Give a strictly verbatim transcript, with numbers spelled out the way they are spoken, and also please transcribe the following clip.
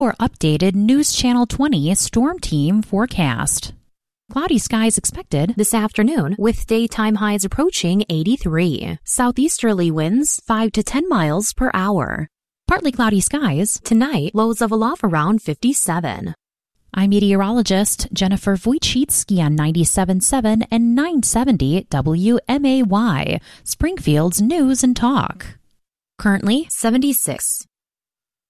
Or updated News Channel twenty Storm Team forecast. Cloudy skies expected this afternoon with daytime highs approaching eighty-three. Southeasterly winds five to ten miles per hour. Partly cloudy skies tonight, lows of a low around fifty-seven. I'm meteorologist Jennifer Wojcicki on ninety-seven point seven and nine seventy W M A Y, Springfield's News and Talk. Currently seventy-six.